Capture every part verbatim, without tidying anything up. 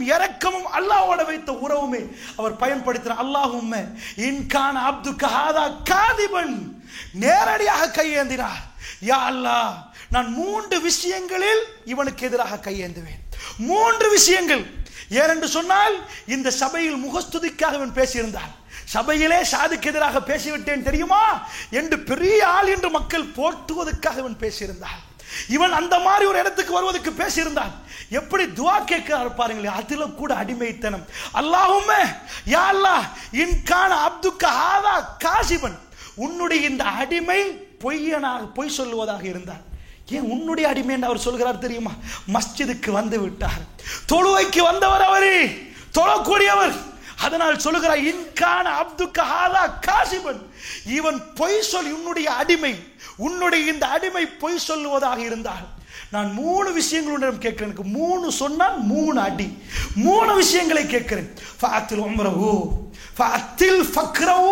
இரக்கமும் அல்லாஹ்வோட வைத்த உறவுமே அவர் பயன்படுத்தின. அல்லாஹும்ம இன்கான அப்துக ஹாதா காதிபன், நேரடியாக கையேந்தினார். யா அல்லாஹ், நான் மூன்று விஷயங்களில் இவனுக்கு எதிராக கையேந்துவேன். மூன்று விஷயங்கள். ஏனென்று சொன்னால் இந்த சபையில் முகஸ்துதிக்காக இவன் பேசியிருந்தான். சபையிலே சாதுக்கு எதிராக பேசிவிட்டேன் தெரியுமா என்று பெரிய ஆள் என்று மக்கள் போற்றுவதற்காக இவன் பேசியிருந்தான். இவன் அந்த மாதிரி ஒரு இடத்துக்கு வருவதற்கு பேசியிருந்தான். எப்படி துஆ கேட்கிறார் பாருங்களே, அதில கூட அடிமைத்தனம். அல்லாஹும்ம யா அல்லாஹ் இன்கான அப்துக ஹாதா காசிபன், உன்னுடைய இந்த அடிமை பொய்யனாக பொய் சொல்லுவதாக இருந்தார். ஏன் உன்னுடைய அடிமை என்று அவர் சொல்கிறார் தெரியுமா? மஸ்ஜிதுக்கு வந்து விட்டார், தொழுவைக்கு வந்தவர், அவரே தொழக்கூடியவர். அதனால் சொல்லுகிறார் இன்கான அப்துக ஹாதா காசிபன், இவன் பொய் சொல், உன்னுடைய அடிமை, உன்னுடைய இந்த அடிமை பொய் சொல்லுவதாக இருந்தால் நான் மூணு விஷயங்களுடன் கேட்கிறேன். எனக்கு மூணு சொன்னால் மூணு அடி, மூணு விஷயங்களை கேட்கிறேன். ஃபஅத்தில் உம்ரஹு ஃபஅத்தில் ஃபக்ரஹு,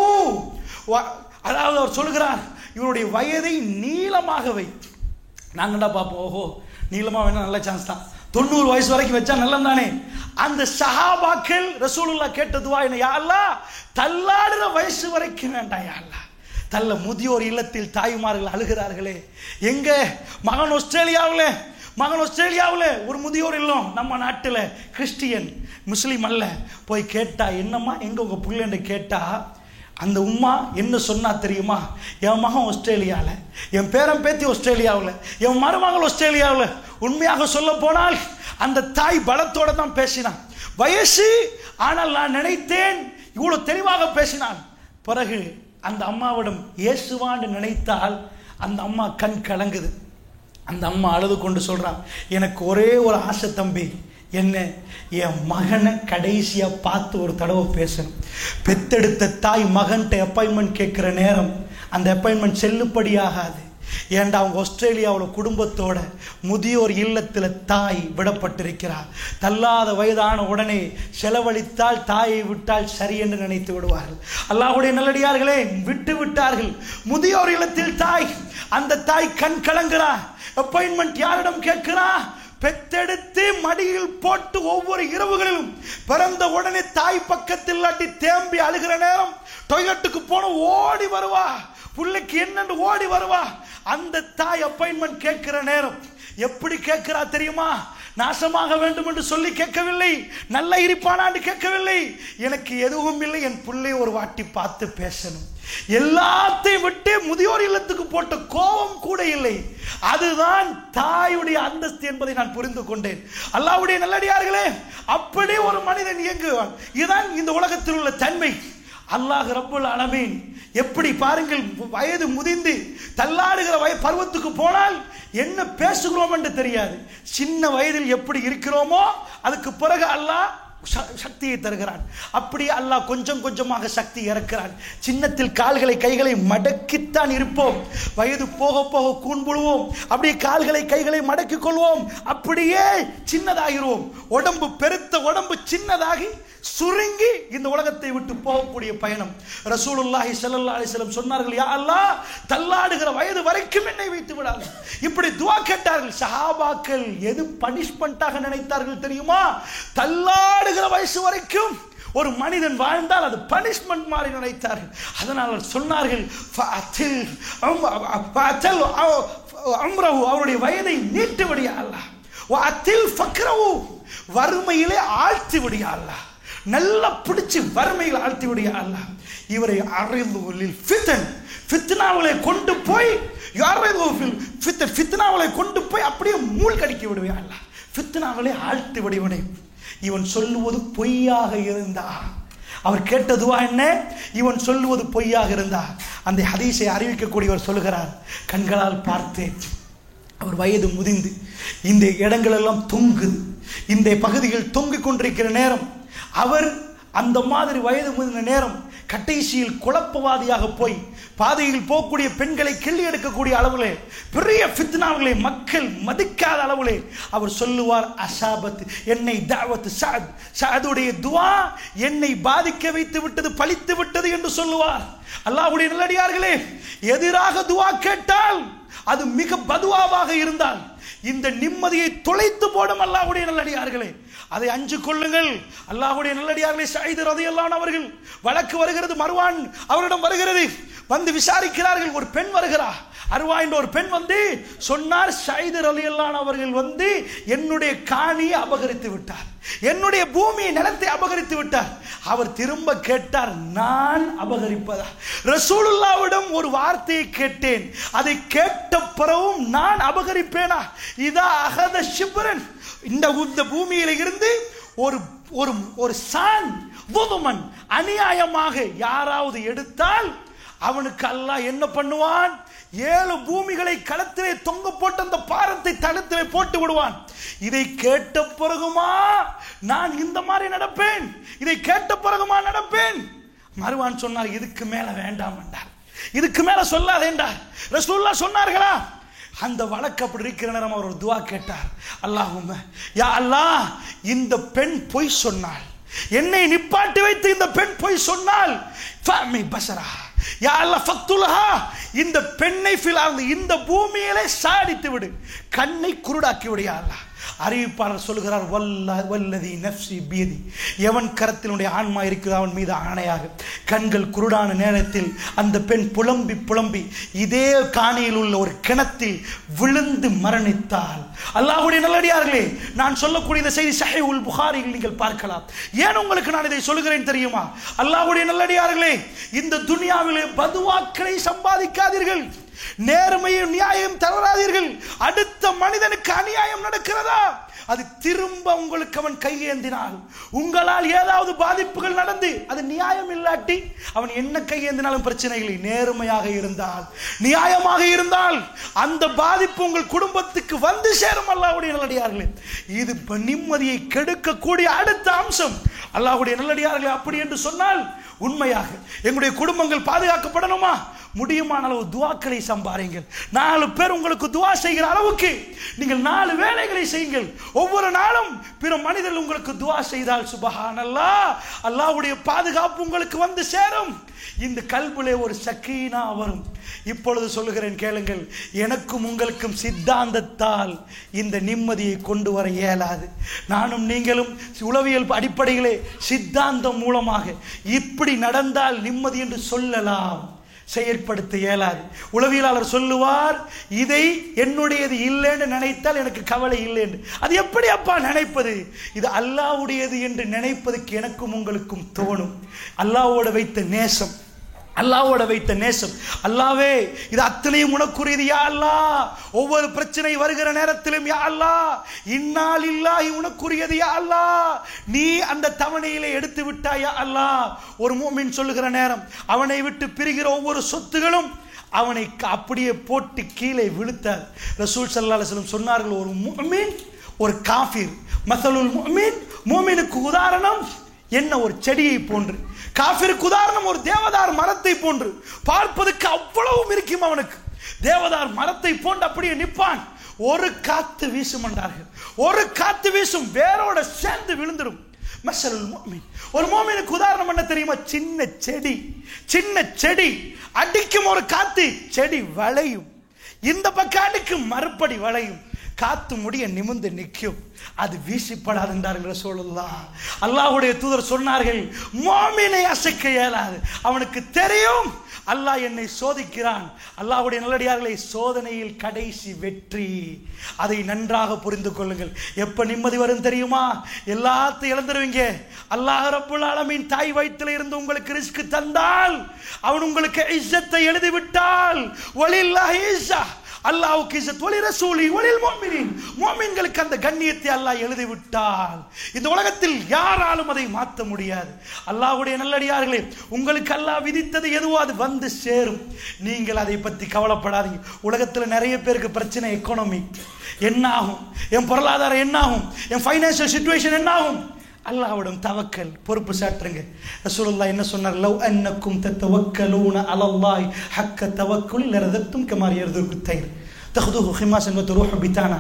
அதாவது அவர் சொல்லுகிறார் இவருடைய வயதை நீளமாக வை. நாங்கள்டா பார்ப்போம், ஓஹோ நீளமாக வேணா நல்ல சான்ஸ் தான், தொண்ணூறு வயசு வரைக்கும் வச்சா நல்லம் தானே. அந்த சஹாபாக்கள் ரசூலுல்லாஹ் கேட்ட துஆ என்ன? யா அல்லாஹ் தள்ளாடுற வயசு வரைக்கும் வேண்டாம் யா அல்லாஹ். தள்ள முதியோர் இல்லத்தில் தாய்மார்கள் அழுகிறார்களே, எங்க மகன் ஆஸ்திரேலியாவில், மகன் ஆஸ்திரேலியாவில் ஒரு முதியோர் இல்லம், நம்ம நாட்டில் கிறிஸ்டியன் முஸ்லீம் அல்ல. போய் கேட்டா என்னம்மா எங்க உங்க பிள்ளைன்னு கேட்டா அந்த உம்மா என்ன சொன்னா தெரியுமா? என் மகன் ஆஸ்திரேலியாவில், என் பேரன் பேத்தி ஆஸ்திரேலியாவில், என் மருமகள் ஆஸ்திரேலியாவில். உண்மையாக சொல்ல போனால் அந்த தாய் பலத்தோட தான் பேசினான், வயசு, ஆனால் நான் நினைத்தேன் இவ்வளவு தெளிவாக பேசினான். பிறகு அந்த அம்மாவிடம் இயேசுவான்னு நினைத்தால் அந்த அம்மா கண் கலங்குது. அந்த அம்மா அழுது கொண்டு சொல்றான், எனக்கு ஒரே ஒரு ஆசை தம்பி, என்ன என் மகனை கடைசியா பார்த்து ஒரு தடவை பேசணும். பெத்தெடுத்த தாய் மகன்கிட்ட அப்பாயின்மெண்ட் கேட்கிற நேரம் அந்த அப்பாயின்மெண்ட் செல்லுபடியாகாது. ஏண்டா அவங்க ஆஸ்திரேலியாவில் குடும்பத்தோட முதியோர் இல்லத்தில் தாய் விடப்பட்டிருக்கிறார். தள்ளாத வயதான உடனே செலவழித்தால் தாயை விட்டால் சரி என்று நினைத்து விடுவார்கள். அல்லாஹ்வுடைய நல்லடியார்களே, விட்டு விட்டார்கள். முதியோர் இல்லத்தில் தாய், அந்த தாய் கண் கலங்குறா. அப்பாயின்மெண்ட் யாரிடம் கேட்கிறா? பெத்தெடுத்து மடியில் போட்டு ஒவ்வொரு இரவுகளிலும் பிறந்த உடனே தாய் பக்கத்தில் இல்லாட்டி தேம்பி அழுகிற நேரம் டொய்லெட்டுக்கு போன ஓடி வருவா, பிள்ளைக்கு என்னன்னு ஓடி வருவா. அந்த தாய் அப்பாயின்மெண்ட் கேட்கிற நேரம் எப்படி கேட்கிறா தெரியுமா? நாசமாக வேண்டும் என்று சொல்லி கேட்கவில்லை, நல்ல இருப்பானான்னு கேட்கவில்லை, எனக்கு எதுவும் இல்லை, என் பிள்ளை ஒரு வாட்டி பார்த்து பேசணும். எல்லாத்தையும் விட்டு முதியோர் இல்லத்துக்கு போட்ட கோபம் கூட இல்லை. அதுதான் தாயுடைய அந்தஸ்து என்பதை நான் புரிந்து கொண்டேன். அல்லாஹ்வுடைய நல்லடியார்களே, அப்படி ஒரு மனிதன் இயங்குவான். இதுதான் இந்த உலகத்தில் உள்ள தன்மை. அல்லாஹ் ரப்புல் ஆலமீன் எப்படி பாருங்கள், வயது முதிந்து தள்ளாடுகிற வய பருவத்துக்கு போனால் என்ன பேசுகிறோம் என்று தெரியாது. சின்ன வயதில் எப்படி இருக்கிறோமோ அதுக்கு பிறகு அல்லாஹ் சக்தியை தருகிறான். அப்படி அல்லாஹ் கொஞ்சம் கொஞ்சமாக சக்தி இறக்கிறான். சின்னத்தில் கால்களை கைகளை மடக்கித்தான் இருப்போம், வயது போக போக கூண்புழுவோம், அப்படியே கால்களை கைகளை மடக்கிக் கொள்வோம், அப்படியே சின்னதாகிறோம். உடம்பு பெருத்த உடம்பு சின்னதாகி சுருங்கி இந்த உலகத்தை விட்டு போகக்கூடிய பயணம். ரசூலுல்லாஹி ஸல்லல்லாஹு அலைஹி வஸல்லம் சொன்னார்கள், யா அல்லாஹ் தள்ளாடுகிற வயது வரைக்கும் என்னை வைத்து விடாது. இப்படி துஆ கேட்டார்கள். சஹாபாக்கள் எது பனிஷ்மெண்டாக நினைத்தார்கள் தெரியுமா? தள்ளாடுகிற வயசு வரைக்கும் ஒரு மனிதன் வாழ்ந்தால் அது பனிஷ்மெண்ட் மாதிரி நினைத்தார்கள். அதனால் சொன்னார்கள், அவருடைய வயதை நீட்டு விடியா அல்லாஹ், வறுமையிலே ஆழ்த்தி விடியா அல்லாஹ், நல்லா பிடிச்சு வறுமையில் ஆழ்த்தி விடியா அல்லாஹ். இவரை அறிந்துகளில் ஃபித்ன், ஃபித்னாவலை கொண்டு போய் ஃபித்னாவலை கொண்டு போய் அப்படியே மூள் கடிக்க விடுவேன் அல்லாஹ், ஃபித்னாவலை ஆழ்த்தி விடுவனே. இவன் சொல்லுவது பொய்யாக இருந்தா, அவர் கேட்ட துஆ என்ன? இவன் சொல்லுவது பொய்யாக இருந்தா, அந்த ஹதீஸை அறிவிக்கக்கூடியவர் சொல்லுகிறார், கண்களால் பார்த்தேன், அவர் வயது முதிந்து இந்த இடங்கள் எல்லாம் தொங்குது, இந்த பகுதிகள் தொங்கிக் கொண்டிருக்கிற நேரம், அவர் அந்த மாதிரி வயது முதிர்ந்த நேரம் கடைசியில் குழப்பவாதியாக போய் பாதையில் போகக்கூடிய பெண்களை கிள்ளி எடுக்கக்கூடிய அளவிலே, பெரிய ஃபித்னாவுகளை மக்கள் மதிக்காத அளவிலே அவர் சொல்லுவார், அசாபத் என்னை தாவத் சஅத், சஅதுடைய துஆ என்னை பாதிக்க வைத்து விட்டது, பழித்து விட்டது என்று சொல்லுவார். அல்லாஹ்வுடைய நல்லடியார்களே, எதிராக துஆ கேட்டால் அது மிக பதுவாவாக இருந்தால் இந்த நிம்மதியை தொலைத்து போடும். அல்லாஹ்வுடைய நல்லடியார்களே, அதை அஞ்சு கொள்ளுங்கள். அல்லாஹ்வுடைய நல்லடியார்களே, ஸைத் ரலியல்லாஹு அன்ஹு அவர்கள் வழக்கு வருகிறது, மர்வான் அவரிடம் வருகிறது, வந்து விசாரிக்கிறார்கள். ஒரு பெண் வருகிறார், அர்வா என்ற ஒரு பெண் வந்து சொன்னார், ஸைத் ரலியல்லாஹு அன்ஹு அவர்கள் வந்து என்னுடைய காணியை அபகரித்து விட்டார், என்னுடைய பூமியை நிலத்தை அபகரித்து விட்டார். அவர் திரும்ப கேட்டார், நான் அபகரிப்பதா? ரசூலுல்லாஹ்விடம் ஒரு வார்த்தையை கேட்டேன், அதை கேட்ட பிறகும் நான் அபகரிப்பேனா? இதா அகத ஷிப்ரன், இந்த பூமியில இருந்து ஒரு ஒரு ஒரு சான் வுதுமன் அநியாயமாக யாராவது எடுத்தால் அவனுக்கு அல்லாஹ் என்ன பண்ணுவான்? ஏழு பூமிகளை களத்திலே தொங்க போட்டு அந்த பாரத்தை தளத்திலே போட்டு விடுவான். இதை கேட்ட பிறகுமா நான் இந்த மாதிரி நடப்பேன்? இதை கேட்ட பிறகுமா நடப்பேன்? மர்வான் சொன்னார், இதுக்கு மேல வேண்டாம் என்றார், இதுக்கு மேல சொல்லாத என்றார். ரசூலுல்லாஹ் சொன்னார்களா? அந்த வழக்கு அப்படி இருக்கிற நேரம் அவர் ஒரு துஆ கேட்டார், அல்லாஹும்ம யா அல்லாஹ், இந்த பெண் பொய் சொன்னாள், என்னை நிப்பாட்டி வைத்து இந்த பெண் பொய் சொன்னால் ஃபமி பஸரா யா அல்லாஹ் ஃபக்துல்ஹா, இந்த பெண்ணை ஃபில் இந்த பூமியிலே சாடித்து விடு, கண்ணை குருடாக்கி விடு யா அல்லாஹ். அறிவிப்பாளர் சொல்கிறார், வல்லதி நஃப்ஸி பியதி, எவன் கரத்தினுடைய ஆன்மா இருக்கிறது அவன் மீது ஆணையாக, கண்கள் குருடான நேரத்தில் அந்த பெண் புலம்பி புலம்பி இதே காணியில் உள்ள ஒரு கிணத்தில் விழுந்து மரணித்தாள். அல்லாஹ்வுடைய நல்லடியார்களே, நான் சொல்லக்கூடிய இந்த செய்தி ஸஹீஹுல் புகாரியில் நீங்கள் பார்க்கலாம். ஏன் உங்களுக்கு நான் இதை சொல்கிறேன் தெரியுமா? அல்லாஹ்வுடைய நல்லடியார்களே, இந்த துனியாவிலே பதுவாக்களை சம்பாதிக்காதீர்கள், நேர்மையும் நியாயம் தவறாதீர்கள். அடுத்த மனிதனுக்கு அநியாயம் நடக்கிறதா, அது திரும்ப உங்களுக்கு அவன் கையேந்தினால், உங்களால் ஏதாவது பாதிப்புகள் நடந்து அது நியாயம் இல்லாட்டி அவன் என்ன கையேந்தினாலும் பிரச்சனை இல்லை. நேர்மையாக இருந்தால், நியாயமாக இருந்தால் அந்த பாதிப்பு உங்கள் குடும்பத்துக்கு வந்து சேரும். அல்லாஹ்வுடைய நல்லடியார்களே, இது நிம்மதியை கெடுக்கக்கூடிய அடுத்த அம்சம். அல்லாஹ்வுடைய நல்லடியார்களே, அப்படி என்று சொன்னால் உண்மையாக எங்களுடைய குடும்பங்கள் பாதுகாக்கப்படணுமா? முடியுமான அளவு துஆக்களை சம்பாதிங்கள். நாலு பேர் உங்களுக்கு துஆ செய்கிற அளவுக்கு நீங்கள் நாலு வேலைகளை செய்யுங்கள். ஒவ்வொரு நாளும் பிற மனிதர்கள் உங்களுக்கு துஆ செய்தால் சுப்ஹானல்லாஹ், அல்லாஹ்வுடைய பாதுகாப்பு உங்களுக்கு வந்து சேரும். இந்த கல்பிலே ஒரு சக்கீனா வரும். இப்பொழுது சொல்லுகிறேன் கேளுங்கள், எனக்கும் உங்களுக்கும் சித்தாந்தத்தால் இந்த நிம்மதியை கொண்டு வர இயலாது. நானும் நீங்களும் உளவியல் அடிப்படையிலே சித்தாந்தம் மூலமாக இப்படி நடந்தால் நிம்மதி என்று சொல்லலாம், செயற்படுத்த இயலாது. உளவியலாளர் சொல்லுவார், இதை என்னுடையது இல்லைன்னு நினைத்தால் எனக்கு கவலை இல்லை என்று. அது எப்படி அப்பா நினைப்பது? இது அல்லாஹ்வுடையது என்று நினைப்பதற்கு எனக்கும் உங்களுக்கும் தோணும். அல்லாஹ்வோட வைத்த நேசம், அல்லாஹ்வோட வைத்த நேசம், அல்லாஹ்வே இது அத்தனையும் உனக்குரியது யா அல்லாஹ். ஒவ்வொரு பிரச்சனை வருகிற நேரத்திலும் யா அல்லாஹ், இன்னா லில்லாஹி உனக்குரியது யா அல்லாஹ், நீ அந்த தவணையிலே எடுத்து விட்டாய் யா அல்லாஹ். ஒரு மூமின் சொல்லுகிற நேரம், அவனை விட்டு பிரிகிற ஒவ்வொரு சொத்துகளும் அவனை அப்படியே போட்டு கீழே விழுத்தார். ரசூல் ஸல்லல்லாஹு அலைஹி வஸல்லம் சொன்னார்கள், ஒரு மூமின் ஒரு காஃபிர், மஸலுல் மூமின், மூமினுக்கு உதாரணம் என்ன? ஒரு செடியை போன்று. காஃபிருக்கு உதாரணம் ஒரு தேவதார் மரத்தை போன்று. பார்ப்பதற்கு அவ்வளவு இருக்கும் அவனுக்கு. தேவதார் மரத்தை போன்று அப்படியே நிற்பான். ஒரு காத்து வீசும் என்றார்கள், ஒரு காத்து வீசும் வேரோட சேர்ந்து விழுந்துடும். மஸலுல் முஃமின், ஒரு முஃமினுக்கு உதாரணம் என்ன தெரியுமா? சின்ன செடி, சின்ன செடி அடிக்கும் ஒரு காத்து, செடி வளையும், இந்த பக்கம் அடிக்கும் மறுபடி வளையும், காத்து முடிய நிமிர்ந்து நிற்கும், அது வீசிப்படாது என்றார்கள் ரசூலுல்லாஹ். அல்லாஹ்வுடைய தூதர் சொன்னார்கள், முஃமினை அசைக்க இயலாது, அவனுக்கு தெரியும் அல்லாஹ் என்னை சோதிக்கிறான். அல்லாஹ்வுடைய நல்லடியார்களை, சோதனையில் கடைசி வெற்றி. அதை நன்றாக புரிந்து கொள்ளுங்கள். எப்ப நிம்மதி வரும் தெரியுமா? எல்லாத்தையும் இழந்துருவீங்க. அல்லாஹ் ரப்புல் ஆலமீன் தாய் வயிற்றில் இருந்து உங்களுக்கு ரிஸ்க் தந்தால், அவன் உங்களுக்கு இஸ்ஸத்தை எழுதி விட்டால், வலில்லாஹி இஸ்ஸா, அல்லாஹ்வுக்கு இஸ்ஸத், வலி ரசூலி வலில் முஃமினீன், முஃமின்களுக்கு அந்த கண்ணியத்தை அல்லாஹ் எழுதி விட்டால் இந்த உலகத்தில் யாராலும் அதை மாற்ற முடியாது. அல்லாஹ்வுடைய நல்லடியார்களே, உங்களுக்கு அல்லாஹ் விதித்தது எதுவோ அது வந்து சேரும். நீங்கள் அதை பற்றி கவலைப்படாதீங்க. உலகத்தில் நிறைய பேருக்கு பிரச்சனை, எக்கானமி என்ன ஆகும், என் பொருளாதாரம் என்ன ஆகும், என் ஃபைனான்சியல் சிச்சுவேஷன் என்ன ஆகும், அல்லாஹ்விடம் தவக்கல், பொறுப்பு சாட்டுங்க. ரசூலுல்லாஹ் என்ன சொன்னார்? லவ் அன்னக்கும் தத்தவக்கலூன அலல்லாஹி ஹக்க தவக்குல் லரதத்தும் கமா யர்துகு தைர் தஹதுஹு ஹிமாஸன் வ தரூஹு பிதானா.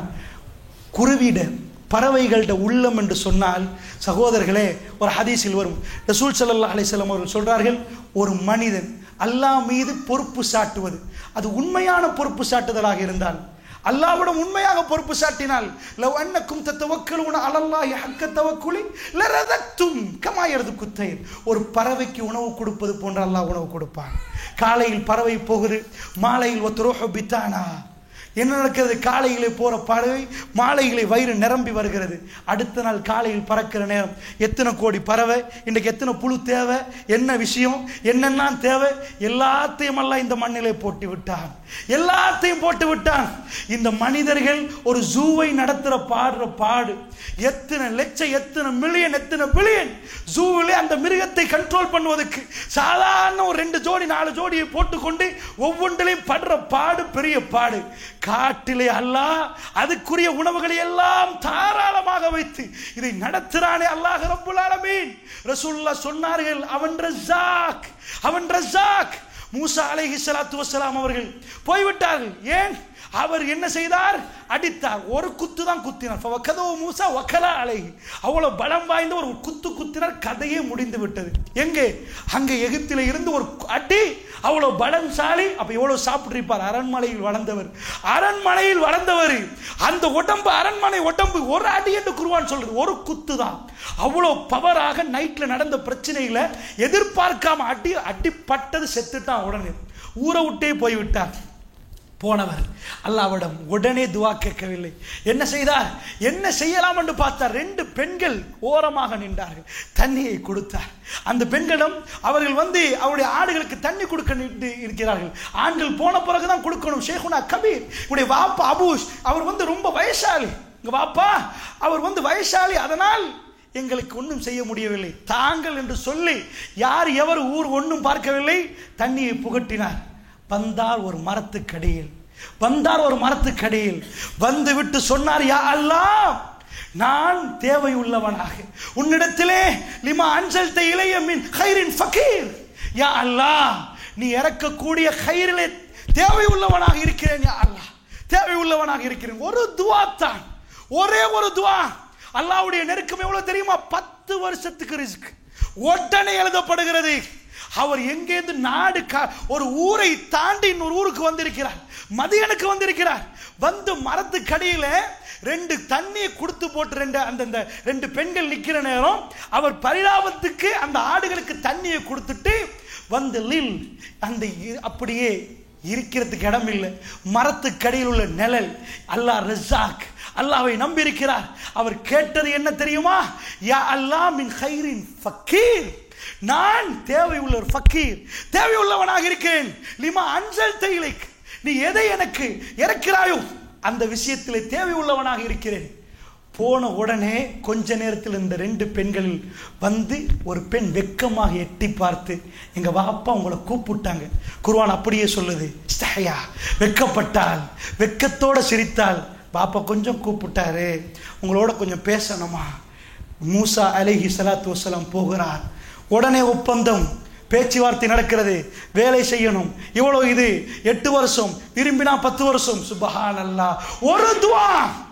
குருவிட பறவைகள்ட உள்ளம் என்று சொன்னால் சகோதரர்களே, ஒரு ஹதீஸில் வரும், ரசூல் ஸல்லல்லாஹு அலைஹி வஸல்லம் அவர்கள் சொல்றார்கள், ஒரு மனிதன் அல்லாஹ் மீது பொறுப்பு சாட்டுவது, அது உண்மையான பொறுப்பு சாட்டுதலாக இருந்தால், அல்லாஹ்விடம் உண்மையாக பொறுப்பு சாட்டினால், லவ் அன்னக்கும் தத்தவக்கலூன அலல்லாஹி ஹக்க தவக்குலி லரதத்தும் கமா யர்துகு தைர், ஒரு பறவைக்கு உணவு கொடுப்பது போன்ற அல்லாஹ் உணவு கொடுப்பான். காலையில் பறவை போகுது, மாலையில் வத்ரூஹு பிதானா. என்ன நடக்கிறது? காலையிலே போற பறவை மாலையிலே வயிறு நிரம்பி வருகிறது. அடுத்த நாள் காலையில் பறக்கிற நேரம் எத்தனை கோடி பறவை, இன்றைக்கு எத்தனை புழு தேவை, என்ன விஷயம், என்னெல்லாம் தேவை, எல்லாத்தையும் எல்லாம் இந்த மண்ணிலே போட்டு விட்டான், எல்லாத்தையும் போட்டு விட்டான். இந்த மனிதர்கள் ஒரு ஜூவை நடத்துற பாடுற பாடு, எத்தனை லட்சம், எத்தனை மில்லியன், எத்தனை பில்லியன் ஜூவிலே அந்த மிருகத்தை கண்ட்ரோல் பண்ணுவதற்கு சாதாரண ஒரு ரெண்டு ஜோடி நாலு ஜோடியை போட்டுக்கொண்டு ஒவ்வொன்றிலையும் படுற பாடு பெரிய பாடு. காட்டிலே அல்லாஹ் அதுக்குரிய உணவுகளை எல்லாம் தாராளமாக வைத்து இதை நடத்துறானே அல்லாஹ் ரப்புல் ஆலமீன். ரசூலுல்லாஹ் சொன்னார்கள், அவன் ரஸாக், அவன் ரஸாக். மூசா அலைஹிஸ்ஸலாத்து வஸ்ஸலாம் அவர்கள் போய்விட்டார்கள். ஏன்? அவர் என்ன செய்தார்? அடித்தார். ஒரு குத்து தான் குத்தினார். ஃபவகதோ மூசா வகலா அலைஹி, அவ்வளவு பலம் வாய்ந்த ஒரு குத்து குத்தினார், கதையே முடிந்து விட்டது. எங்கே? அங்கே எகிப்தில இருந்து ஒரு அடி, அவ்வளவு பலம்சாலி. அப்ப எவ்வளவு சாப்பிட்டிருப்பார்? அரண்மனையில் வளர்ந்தவர், அரண்மனையில் வளர்ந்தவர், அந்த உடம்பு அரண்மனை உடம்பு. ஒரு அடி என்று குர்ஆன் சொல்றது, ஒரு குத்து தான். அவ்வளவு பவராக நைட்ல நடந்த பிரச்சனையில எதிர்பார்க்காம அடி அடிப்பட்டது, செத்துட்டான். உடனே ஊரை விட்டே போய்விட்டார். போனவர் அல்லாஹ்விடம் உடனே துவா கேட்கவில்லை. என்ன செய்தார்? என்ன செய்யலாம் என்று பார்த்தார். ரெண்டு பெண்கள் ஓரமாக நின்றார்கள், தண்ணியை கொடுத்தார். அந்த பெண்களிடம் அவர்கள் வந்து அவருடைய ஆடுகளுக்கு தண்ணி கொடுக்க இருக்கிறார்கள். ஆண்கள் போன பிறகுதான் கொடுக்கணும். ஷேகுனா கபீர், உடைய வாப்பா அபூஷ், அவர் வந்து ரொம்ப வயசாளி. இங்க வாப்பா அவர் வந்து வயசாளி, அதனால் எங்களுக்கு ஒன்றும் செய்ய முடியவில்லை, தாங்கள் என்று சொல்லி யார் எவர் ஊர் ஒன்றும் பார்க்கவில்லை. தண்ணியை புகட்டினார். வந்தார் ஒரு மரத்துக்கடியில், வந்தார் ஒரு மரத்துக்கடியில் வந்து விட்டு சொன்னார், யா அல்லாஹ், நான் தேவை உள்ளவனாக உன்னிடத்திலே லிமா அன்சல்த இலைய மின் கைரின் ஃபகீர், யா அல்லாஹ், நீ இறக்கக்கூடிய கைரிலே தேவை உள்ளவனாக இருக்கிறேன். யா அல்லாஹ், தேவை உள்ளவனாக இருக்கிறேன். ஒரு துவா தான், ஒரே ஒரு துவா. அல்லாஹ்வுடைய நெருக்கம் எவ்வளவு தெரியுமா? பத்து வருஷத்துக்கு ரிஸ்க் உடனே எழுதப்படுகிறது. அவர் எங்கேருந்து நாடு ஒரு ஊரை தாண்டி இன்னொரு ஊருக்கு வந்திருக்கிறார், மதியனுக்கு வந்திருக்கிறார். வந்து மரத்துக்கடியில ரெண்டு தண்ணியை கொடுத்து போட்டு ரெண்டு அந்த ரெண்டு பெண்கள் நிக்கிற நேரம் அவர் பரிதாபத்துக்கு அந்த ஆடுகளுக்கு தண்ணியை கொடுத்துட்டு வந்து லில் அந்த அப்படியே இருக்கிறதுக்கு இடம் இல்லை, மரத்துக்கடியில் உள்ள நிழல். அல்லாஹ் ரஸாக், அல்லாஹ்வை நம்பி இருக்கிறார். அவர் கேட்டது என்ன தெரியுமா? யா அல்லாஹ் மின் கைரின் ஃபகீர், நான் தேவை உள்ள ஒரு ஃபக்கீர், தேவை உள்ளவனாக இருக்கிறேன். லிமா அன்சல் தைலைக், நீ எதை எனக்கு இறக்கிறாயோ அந்த விஷயத்திலே தேவை உள்ளவனாக இருக்கிறேன். போன உடனே கொஞ்ச நேரத்தில் இந்த ரெண்டு பெண்களில் வந்து ஒரு பெண் வெக்கமாக எட்டி பார்த்து, எங்க வாப்பா உங்களை கூப்பிட்டாங்க. குர்ஆன் அப்படியே சொல்லுது, ஸ்தஹயா, வெக்கப்பட்டால், வெக்கத்தோட சிரித்தால், பாப்பா கொஞ்சம் கூப்பிட்டாரு, உங்களோட கொஞ்சம் பேசணுமா. மூசா அலைஹி ஸலாத்து வஸ்ஸலாம் போகிறார். உடனே ஒப்பந்தம், பேச்சுவார்த்தை நடக்கிறது, வேலை செய்யணும். இவ்வளவு இது எட்டு வருஷம், விரும்பினா பத்து வருஷம். சுப்ஹானல்லாஹ், ஒரு துவா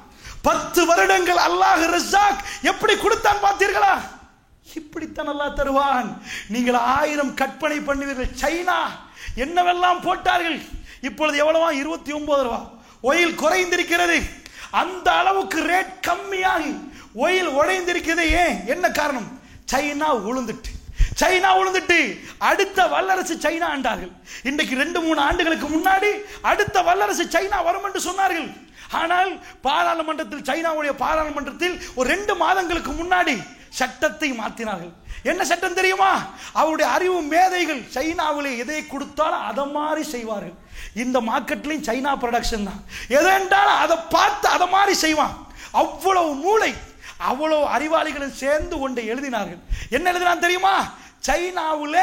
பத்து வருடங்கள். அல்லாஹ் ரஸாக் எப்படி கொடுத்தான் பார்த்தீர்களா? இப்படித்தான் அல்லாஹ் தருவான். நீங்கள் ஆயிரம் கற்பனை பண்ணுவீர்கள். சைனா என்னவெல்லாம் போட்டார்கள், இப்பொழுது எவ்வளவா? இருபத்தி ஒன்பது ரூபா. ஒயில் குறைந்திருக்கிறது, அந்த அளவுக்கு ரேட் கம்மியாகி ஒயில் உடைந்திருக்கிறது. ஏன்? என்ன காரணம்? சைனா உளுந்துட்டு, சைனா உளுந்துட்டு அடுத்த வல்லரசு சைனா ஆண்டார்கள். இன்றைக்கு ரெண்டு மூணு ஆண்டுகளுக்கு முன்னாடி அடுத்த வல்லரசு சைனா வரும் என்று சொன்னார்கள். ஆனால் பாராளுமன்றத்தில், சைனாவுடைய பாராளுமன்றத்தில் ஒரு ரெண்டு மாதங்களுக்கு முன்னாடி சட்டத்தை மாற்றினார்கள். என்ன சட்டம் தெரியுமா? அவருடைய அறிவு மேதைகள் சைனாவிலே எதை கொடுத்தாலும் அதை மாதிரி செய்வார்கள். இந்த மார்க்கெட்லையும் சைனா ப்ரொடக்ஷன் தான், எதென்றாலும் அதை பார்த்து அதை மாதிரி செய்வான். அவ்வளவு மூளை, அவ்வளவு அறிவாளிகளும் சேர்ந்து ஒன்றை எழுதினார்கள். என்ன எழுதினான் தெரியுமா? சைனாவில்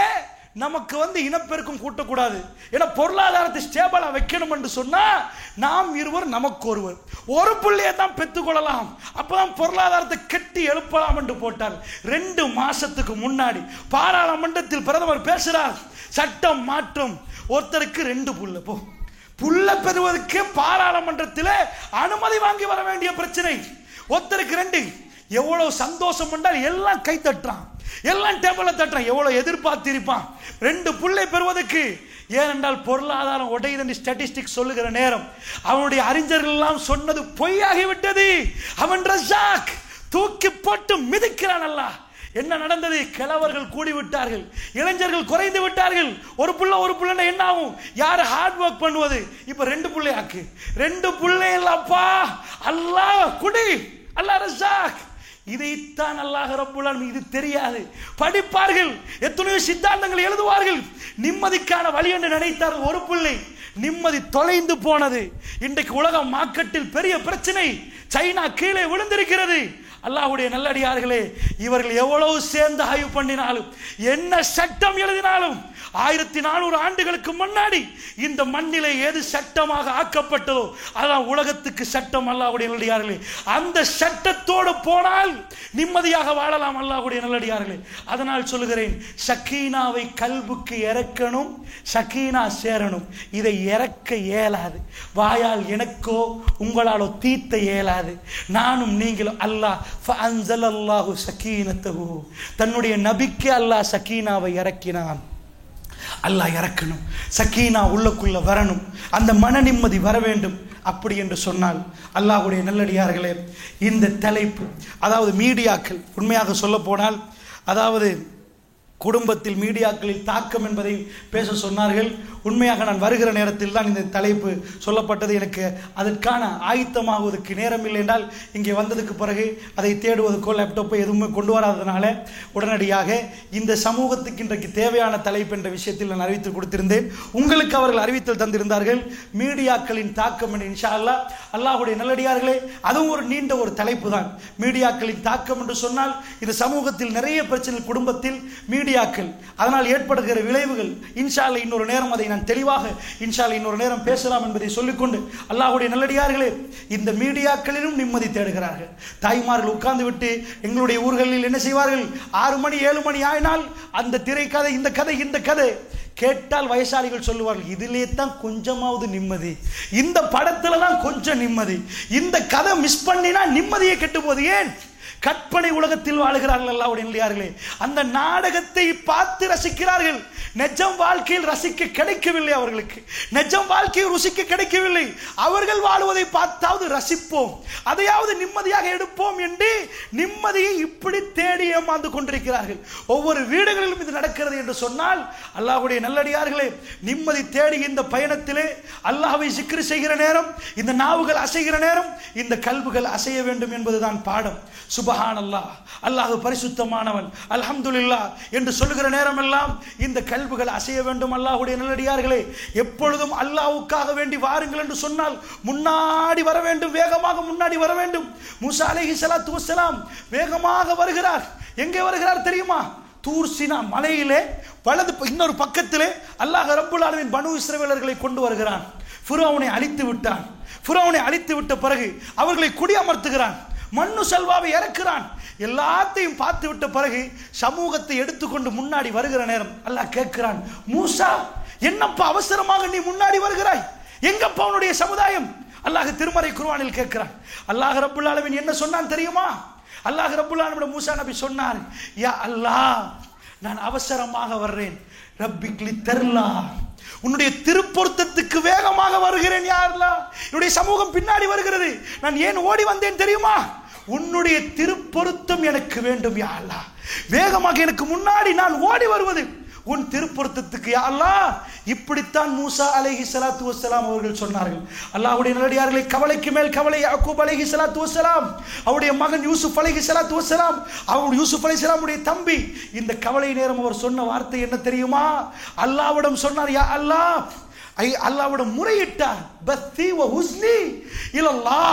நமக்கு வந்து இனப்பெருக்கம் கூட்டக்கூடாது, ஏன்னா பொருளாதாரத்தை ஸ்டேபிளா வைக்கணும் என்று சொன்னா நாம் இருவர் நமக்கு ஒருவர் ஒரு பிள்ளையை தான் பெற்றுக்கொள்ளலாம், அப்பதான் பொருளாதாரத்தை கட்டி எழுப்பலாம் என்று போட்டார். ரெண்டு மாசத்துக்கு முன்னாடி பாராளுமன்றத்தில் பிரதமர் பேசுறார், சட்டம் மாற்றம், ஒருத்தருக்கு ரெண்டு புள்ள போ புள்ள பெறுவதற்கு பாராளுமன்றத்தில் அனுமதி வாங்கி வர வேண்டிய பிரச்சனை, ஒருத்தருக்கு ரெண்டு. எவ்வளவு சந்தோஷம் என்றால் எல்லாம் கை தட்டுறான், எல்லாம் டேபிள தட்டுறான், எவ்வளவு எதிர்பார்த்திருப்பான் ரெண்டு புள்ளை பெறுவதற்கு. ஏனென்றால் பொருளாதாரம் உடையது ஸ்டாட்டிஸ்டிக்ஸ் சொல்லுகிற நேரம் அவனுடைய அறிஞர்கள் எல்லாம் சொன்னது பொய்யாகிவிட்டது. அவன் ரஸாக் தூக்கி போட்டு மிதிக்கிறான். அல்லாஹ் என்ன நடந்தது? கிழவர்கள் கூடி விட்டார்கள், இளைஞர்கள் குறைந்து விட்டார்கள். ஒரு புள்ள ஒரு புள்ள என்ன ஆகும்? யாரு ஹார்ட் ஒர்க் பண்ணுவது? இப்ப ரெண்டு புள்ளை ஆக்கு, ரெண்டு புள்ளை இல்லப்பா, அல்லாஹ் குடி, அல்லாஹ் ரஸாக். இதைத்தான் அல்லாஹ் ரப்புல் ஆலமீன், இது தெரியாது, படிப்பார்கள், எத்தனையோ சித்தாந்தங்கள் எழுதுவார்கள், நிம்மதிக்கான வழி என்று நினைத்தார்கள். ஒரு பிள்ளை நிம்மதி தொலைந்து போனது. இன்றைக்கு உலக மார்க்கெட்டில் பெரிய பிரச்சனை, சைனா கீழே விழுந்திருக்கிறது. அல்லாஹ்வுடைய நல்லடியார்களே, இவர்கள் எவ்வளவு சேர்ந்து ஆய்வு பண்ணினாலும் என்ன சட்டம் எழுதினாலும் ஆயிரத்தி நானூறு ஆண்டுகளுக்கு முன்னாடி இந்த மண்ணிலே எது சட்டமாக ஆக்கப்பட்டதோ அதான் உலகத்துக்கு சட்டம். அல்லாஹ்வுடைய நல்லடியார்களே, அந்த சட்டத்தோடு போனால் நிம்மதியாக வாழலாம். அல்லாஹ்வுடைய நல்லடியார்களே, அதனால் சொல்லுகிறேன், சக்கீனாவை கல்புக்கு இறக்கணும், சக்கீனா சேரணும். இதை இறக்க இயலாது, வாயால் எனக்கோ உங்களாலோ தீர்த்த இயலாது. நானும் நீங்களும் அல்லாஹ் ஃபஅன்ஸலல்லாஹு சக்கீனத்தஹு, தன்னுடைய நபிக்கு அல்லாஹ் சக்கீனாவை இறக்கினான். அல்லாஹ் இறக்கணும், சக்கீனா உள்ளுக்குள்ள வரணும், அந்த மன நிம்மதி வர வேண்டும். அப்படி என்று சொன்னால் அல்லாஹ்வுடைய நல்லடியார்களே, இந்த தலைப்பு, அதாவது மீடியாக்கள், உண்மையாக சொல்ல போனால் அதாவது குடும்பத்தில் மீடியாக்களில் தாக்கம் என்பதை பேச சொன்னார்கள். உண்மையாக நான் வருகிற நேரத்தில் தான் இந்த தலைப்பு சொல்லப்பட்டது. எனக்கு அதற்கான ஆயத்தமாகுவதற்கு நேரம் இல்லை என்றால் இங்கே வந்ததுக்கு பிறகு அதை தேடுவதற்கோ லேப்டாப்போ எதுவுமே கொண்டு வராதனால உடனடியாக இந்த சமூகத்துக்கு இன்றைக்கு தேவையான தலைப்பு என்ற விஷயத்தில் நான் அறிவித்து கொடுத்திருந்தேன். உங்களுக்கு அவர்கள் அறிவித்தல் தந்திருந்தார்கள், மீடியாக்களின் தாக்கம் என்று. இன்ஷா அல்லாஹ், அல்லாஹ்வுடைய நல்லடியார்களே, அதுவும் ஒரு நீண்ட ஒரு தலைப்பு தான். மீடியாக்களின் தாக்கம் என்று சொன்னால் இந்த சமூகத்தில் நிறைய பிரச்சனை, குடும்பத்தில் மீடியாக்கள், அதனால் ஏற்படுகிற விளைவுகள். இன்ஷா அல்லாஹ் இன்னொரு நேரம் அதை நான் தெளிவாக இன்ஷா அல்லாஹ் இன்னொரு நேரம் பேசலாம் என்பதை சொல்லிக்கொண்டு, அல்லாஹ்வுடைய நல்லடியார்களே, இந்த மீடியாக்களிலும் நிம்மதி தேடுகிறார்கள். தாய்மார்கள் உட்கார்ந்து விட்டு எங்களுடைய ஊர்களில் என்ன செய்வார்கள்? ஆறு மணி ஏழு மணி ஆயினால் அந்த திரைக்கதை, இந்த கதை, இந்த கதை கேட்டால் வயசாளிகள் சொல்லுவார்கள், இதிலே தான் கொஞ்சமாவது நிம்மதி, இந்த படத்துல தான் கொஞ்சம் நிம்மதி, இந்த கதை மிஸ் பண்ணினா நிம்மதியை கெட்டு போகுது. ஏன்? கற்பனை உலகத்தில் வாழுகிறார்கள். அல்லாஹ்வுடைய நல்லடியார்களே, அந்த நாடகத்தை பார்த்து ரசிக்கிறார்கள். நிஜம் வாழ்க்கையில் ரசிக்க கிடைக்கவில்லை அவர்களுக்கு, நிஜம் வாழ்க்கையில் ருசிக்க கிடைக்கவில்லை. அவர்கள் வாழுவதை பார்த்தாவது ரசிப்போம், அதையாவது நிம்மதியாக எடுப்போம் என்று நிம்மதியை இப்படி தேடி ஏமாந்து கொண்டிருக்கிறார்கள். ஒவ்வொரு வீடுகளிலும் இது நடக்கிறது என்று சொன்னால் அல்லாஹ்வுடைய நல்லடியார்களே, நிம்மதி தேடி இந்த பயணத்திலே அல்லாஹ்வை சிக்ர் செய்கிற நேரம், இந்த நாவுகள் அசைகிற நேரம், இந்த கல்புகள் அசைய வேண்டும் என்பதுதான் பாடம். சுபஹானல்லாஹ், அல்லாஹ் பரிசுத்தமானவன், அல்ஹம்துலில்லாஹ் என்று சொல்லுகிற நேரம் எல்லாம் இந்த கல்புகள் அசைய வேண்டும். அல்லாஹ்வுடைய நல்லடியார்களே, எப்பொழுதும் அல்லாஹ்வுக்காக வேண்டி வாருங்கள் என்று சொன்னால் முன்னாடி வர வேண்டும், வேகமாக முன்னாடி வர வேண்டும். மூசா அலைஹிஸ்ஸலாத்து வஸ்ஸலாம் வேகமாக வருகிறார். எங்கே வருகிறார் தெரியுமா? தூர் சீனா மலையிலே வலது இன்னொரு பக்கத்திலே அல்லாஹ் ரப்புல் ஆலமீன் பனு இஸ்ரவேலர்களை கொண்டு வருகிறான். ஃபிரௌனை அழித்து விட்டான். ஃபிரௌனை அழித்து விட்ட பிறகு அவர்களை குடியமர்த்துகிறான், மண்ணு செல்வாவை இறக்குறான். எல்லாத்தையும் பார்த்து விட்ட பிறகு சமூகத்தை எடுத்துக்கொண்டு முன்னாடி வருகிற நேரம் அல்லாஹ் கேட்கிறான், மூசா, என்னப்பா அவசரமாக நீ முன்னாடி வருகிறாய்? எங்கப்பா உன்னுடைய சமுதாயம்? அல்லாஹ் திருமறை குர்ஆனில் கேட்கிறான். அல்லாஹ் ரப்புல் ஆலமீன் என்ன சொன்னான் தெரியுமா? அல்லாஹ் ரப்புல் ஆலமீன் மூசா நபி சொன்னார், யா அல்லாஹ், நான் அவசரமாக வர்றேன், ரப்பிக்லி தர்லா, உன்னுடைய திருப்பொருத்தத்துக்கு வேகமாக வருகிறேன். யா அல்லாஹ், என்னுடைய சமூகம் பின்னாடி வருகிறது, நான் ஏன் ஓடி வந்தேன் தெரியுமா? உன்னுடைய திருப்பொருத்தம் எனக்கு வேண்டும் யா அல்லாஹ், வேகமாக எனக்கு முன்னாடி நான் ஓடி வருவது உன் திருப்பொருத்தத்துக்கு யா அல்லாஹ். இப்படித்தான் மூசா அலைஹிஸ்ஸலாத்து வஸ்ஸலாம் அவர்கள் சொன்னார்கள். அல்லாஹ்வுடைய நல்லடியார்களை, கவலைக்கு மேல் கவலை யாக்கூப் அலைஹிஸ்ஸலாத்து வஸ்ஸலாம், அவருடைய மகன் யூசுப் அலைஹிஸ்ஸலாத்து வஸ்ஸலாம், அவர் யூசுப் அலைஹிஸ்ஸலாமுடைய தம்பி. இந்த கவலை நேரம் அவர் சொன்ன வார்த்தை என்ன தெரியுமா? அல்லாஹ்விடம் சொன்னார், யா அல்லாஹ், அல்லாஹ்விடம் முறையிட்டார், பத்தி வ ஹுஸ்னி இலல்லாஹ்,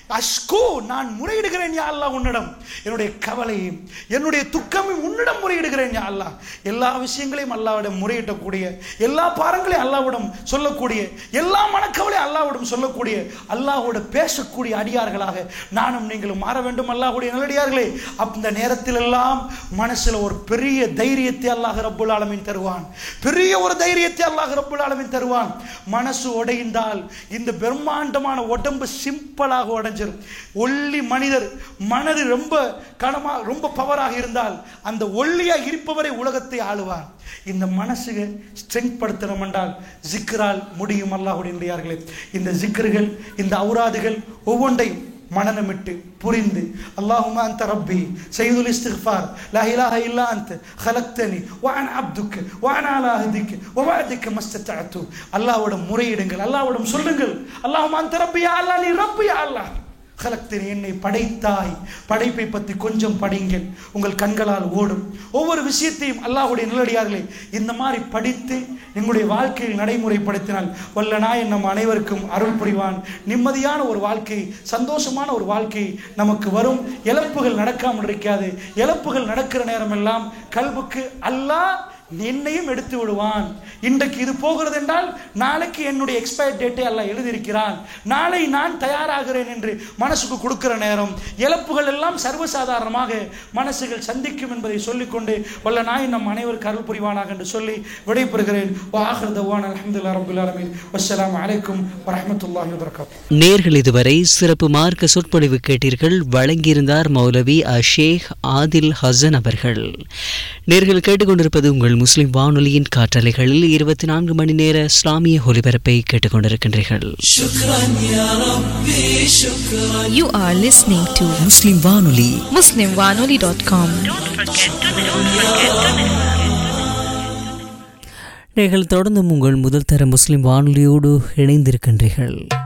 அஷ்கு, நான் முறையிடுகிறேன் யா அல்லாஹ் உன்னிடம், என்னுடைய கவலையும் என்னுடைய துக்கமும் உன்னிடம் முறையிடுகிறேன் யா அல்லாஹ். எல்லா விஷயங்களையும் அல்லாஹ்விடம் முறையிடக்கூடிய, எல்லா பாரங்களையும் அல்லாஹ்விடம் சொல்லக்கூடிய, எல்லா மனக்கவலையும் அல்லாஹ்விடம் சொல்லக்கூடிய, அல்லாஹ்வோட பேசக்கூடிய அடியார்களாக நானும் நீங்களும் மாற வேண்டும் அல்லாஹ்வுடைய நல்லடியார்களே. அந்த நேரத்தில் எல்லாம் மனசுல ஒரு பெரிய தைரியத்தை அல்லாஹ் ரப்புல் ஆலமீன் தருவான். பெரிய ஒரு தைரியத்தை அல்லாஹ் ரப்புல் ஆலமீன் தருவான். மனசு உடைந்தால் இந்த பிரம்மாண்டமான உடம்பு சிம்பிளாக உடைஞ்சிடும். ஒல்லி மனிதர் மனது ரொம்ப கனமா ரொம்ப பவராக இருந்தால் அந்த ஒல்லியா இருப்பவரை உலகத்தை ஆளுவார். இந்த மனசு ஸ்ட்ரெங்க் படுத்தணும் என்றால் ஜிக்ரால் முடியும் அல்லாஹ்வுடைய நல்லடியார்களே. இந்த ஜிக்ர்கள், இந்த அவுராதுகள் ஒவ்வொன்றையும் மனநமிட்டு புரிந்து, அல்லாஹும்ம அன்த ரப்பி சய்யிதுல் இஸ்திக்ஃபார் லா இலாஹ இல்லா அன்த ஹலக்தனி வ அன அப்துக வ அன அலா அஹ்திக வ வஅதிக மஸ்ததஅது. அல்லாஹ்விடம் முறையிடுங்கள், அல்லாஹ்விடம் சொல்லுங்கள், அல்லாஹும்ம அன்த ரப்பி, யா அல்லாஹ் நீ ரப்பி, யா அல்லாஹ் ஹலக்தனி, என்னை படைத்தாய். படைப்பை பற்றி கொஞ்சம் படிங்கள், உங்கள் கண்களால் ஓடும். ஒவ்வொரு விஷயத்தையும் அல்லாஹ்வுடைய நல்லடியார்களே இந்த மாதிரி படித்து எங்களுடைய வாழ்க்கையில் நடைமுறைப்படுத்தினால் வல்ல நாயன் நம் அனைவருக்கும் அருள் புரிவான். நிம்மதியான ஒரு வாழ்க்கை, சந்தோஷமான ஒரு வாழ்க்கை நமக்கு வரும். இழப்புகள் நடக்காமல் இருக்காது. இழப்புகள் நடக்கிற நேரமெல்லாம் கல்புக்கு அல்லாஹ் என்னையும் எடுத்து விடுவான். இன்றைக்கு இது போகிறது என்றால் நாளைக்கு என்னுடைய எக்ஸ்பயர் டேட்டை அல்லாஹ் எழுதியிருக்கிறான், நாளை நான் தயாராகிறேன் என்று மனசுக்கு கொடுக்கிற நேரம் இழப்புகள் எல்லாம் சர்வசாதாரணமாக மனசுகள் சந்திக்கும் என்பதை சொல்லிக்கொண்டு வல்ல நாயன் நம் அனைவருக்கு அருள் புரிவானாக என்று சொல்லி விடைபெறுகிறேன். வாஹிர் தவானா அல்ஹம்துலில்லாஹி ரப்பில் ஆலமீன். வஸ்ஸலாமு அலைக்கும் வரஹ்மத்துல்லாஹி வபரகாத்துஹு. நேர்கள் இதுவரை சிறப்பு மார்க்க சொற்பொழிவு கேட்டீர்கள். வழங்கியிருந்தார் மௌலவி ஷேக் ஆதில் ஹசன் அவர்கள். நேர்கள் கேட்டுக்கொண்டிருப்பது உங்கள் முஸ்லிம் வானொலியின் காற்றலைகளில் இருபத்தி நான்கு மணி நேர இஸ்லாமிய ஒலிபரப்பை கேட்டுக்கொண்டிருக்கின்றீர்கள். You are listening to முஸ்லிம் வானொலி muslim wanoli dot com. நீங்கள் தொடர்ந்து உங்கள் முதல் தர முஸ்லிம் வானொலியோடு இணைந்திருக்கின்றீர்கள்.